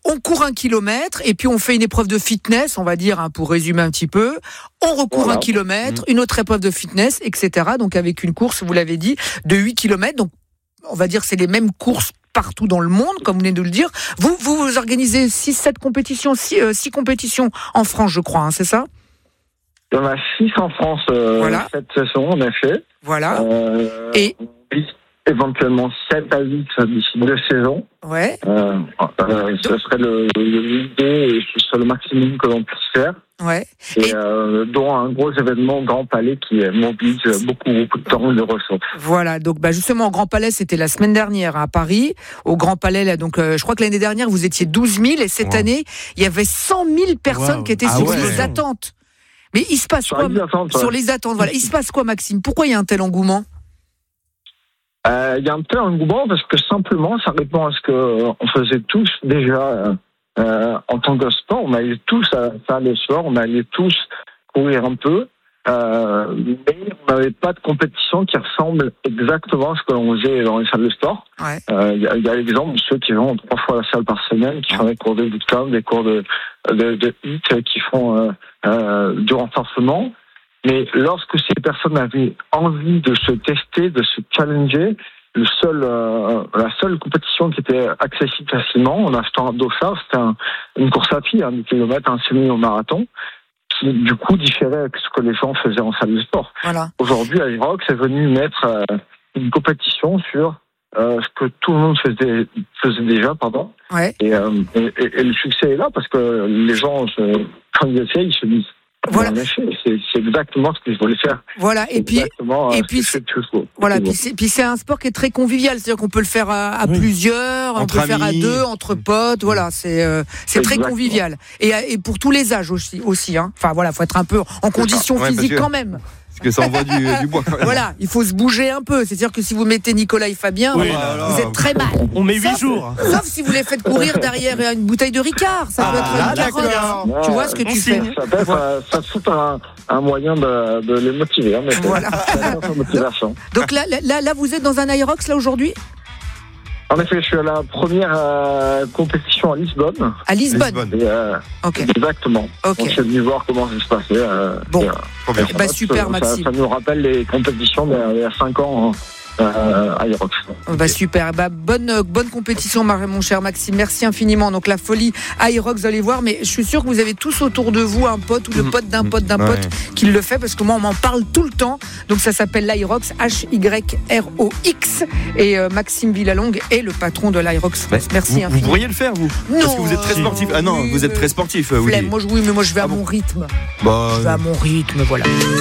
on court 1 kilomètre et puis on fait une épreuve de fitness, on va dire, pour résumer un petit peu. On recourt 1 kilomètre, une autre épreuve de fitness, etc. Donc avec une course, vous l'avez dit, de 8 kilomètres. Donc on va dire que c'est les mêmes courses partout dans le monde, comme vous venez de le dire. Vous organisez 6 compétitions, 6 compétitions en France, je crois, c'est ça ? Il y en a 6 en France cette saison, en effet. Voilà. Et éventuellement 7 à 8 d'ici 2 saisons. Ouais. Ce serait l'idée et ce serait le maximum que l'on puisse faire. Ouais. Et dont un gros événement Grand Palais qui mobilise beaucoup de temps et de ressources. Voilà, donc justement au Grand Palais, c'était la semaine dernière à Paris. Au Grand Palais, là, donc je crois que l'année dernière vous étiez 12 000 et cette année il y avait 100 000 personnes qui étaient sur les attentes. Mais il se passe quoi sur les attentes? Voilà, il se passe quoi, Maxime? Pourquoi il y a un tel engouement? Il y a un tel engouement parce que simplement ça répond à ce que on faisait tous déjà en tant que sport. On allait tous à la salle de sport, on allait tous courir un peu, mais on n'avait pas de compétition qui ressemble exactement à ce que l'on faisait dans les salles de sport. Il y a l'exemple de ceux qui vont 3 fois à la salle par semaine, qui font des cours de bootcamp, des cours de HIIT, qui font du renforcement. Mais lorsque ces personnes avaient envie de se tester, de se challenger, la seule compétition qui était accessible facilement en achetant un dossard, c'était une course à pied, 10 km, un semi-marathon, qui du coup différait avec ce que les gens faisaient en salle de sport. Voilà. Aujourd'hui, Aerox est venu mettre une compétition sur ce que tout le monde faisait déjà, pardon. Ouais. Et le succès est là parce que les gens, quand ils essayent, ils se disent. Voilà. C'est exactement ce que je voulais faire. Voilà, et puis c'est un sport qui est très convivial, c'est-à-dire qu'on peut le faire à plusieurs, on peut le faire à 2, entre potes, voilà, c'est très convivial. Et pour tous les âges aussi, hein. Enfin voilà, faut être un peu en condition physique quand même. Parce que ça envoie du bois quand même. Voilà, il faut se bouger un peu. C'est-à-dire que si vous mettez Nicolas et Fabien, vous êtes très mal. On met 8 jours. Sauf si vous les faites courir derrière une bouteille de Ricard. Ça peut être une carotte. Tu vois ce que tu fais. Ça fout un moyen de les motiver. Hein, voilà. Donc là, vous êtes dans un Aerox là aujourd'hui ? En effet, je suis à la première compétition à Lisbonne. À Lisbonne. Okay. Exactement. Okay. Donc, je suis venu voir comment ça se passait. Super, Maxime. Ça nous rappelle les compétitions d'il y a 5 ans. Aerox. Super. Bonne compétition, mon cher Maxime. Merci infiniment. Donc la folie Aerox, vous allez voir. Mais je suis sûr que vous avez tous autour de vous un pote ou le pote d'un pote qui le fait, parce que moi on m'en parle tout le temps. Donc ça s'appelle l'Aerox, HYROX. Et Maxime Villalongue est le patron de l'Aerox. Merci infiniment. Vous pourriez le faire, vous? Non. Parce que vous êtes très sportif. Ah non, vous êtes très sportif. Moi je vais à mon rythme. Je vais à mon rythme, voilà.